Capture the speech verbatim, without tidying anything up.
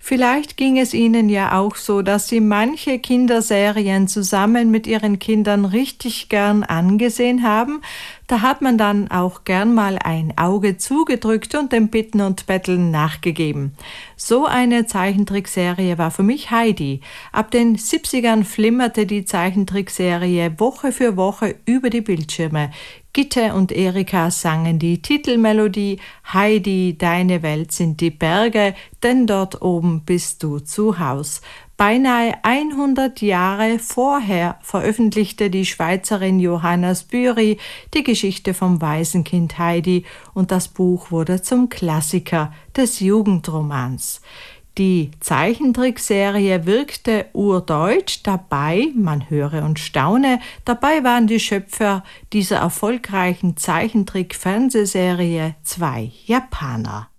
Vielleicht ging es Ihnen ja auch so, dass Sie manche Kinderserien zusammen mit Ihren Kindern richtig gern angesehen haben. Da hat man dann auch gern mal ein Auge zugedrückt und dem Bitten und Betteln nachgegeben. So eine Zeichentrickserie war für mich Heidi. Ab den siebzigern flimmerte die Zeichentrickserie Woche für Woche über die Bildschirme. Gitte und Erika sangen die Titelmelodie Heidi, deine Welt sind die Berge, denn dort oben bist du zu Haus. Beinahe hundert Jahre vorher veröffentlichte die Schweizerin Johanna Spyri die Geschichte vom Waisenkind Heidi und das Buch wurde zum Klassiker des Jugendromans. Die Zeichentrickserie wirkte urdeutsch, dabei, man höre und staune, dabei waren die Schöpfer dieser erfolgreichen Zeichentrick-Fernsehserie zwei Japaner.